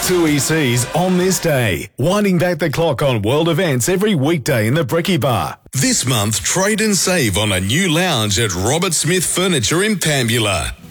TUI Seas on this day, winding back the clock on world events every weekday in the Bricky Bar. This month, trade and save on a new lounge at Robert Smith Furniture in Pambula.